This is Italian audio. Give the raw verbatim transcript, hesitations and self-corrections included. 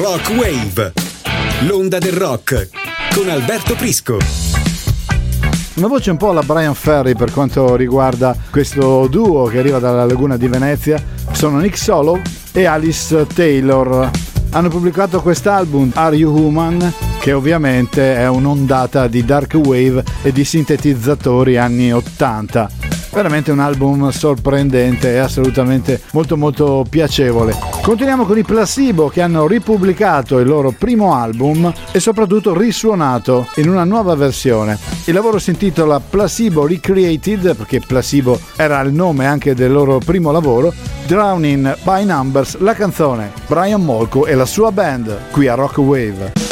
Rock Wave, l'onda del rock con Alberto Prisco. Una voce un po' alla Brian Ferry per quanto riguarda questo duo che arriva dalla Laguna di Venezia. Sono Nick Solo e Alice Taylor. Hanno pubblicato quest'album Are You Human, che ovviamente è un'ondata di dark wave e di sintetizzatori anni ottanta. Veramente un album sorprendente e assolutamente molto molto piacevole. Continuiamo con i Placebo, che hanno ripubblicato il loro primo album e soprattutto risuonato in una nuova versione. Il lavoro si intitola Placebo Recreated, perché Placebo era il nome anche del loro primo lavoro. Drowning by Numbers, la canzone Brian Molko e la sua band qui a Rock Wave.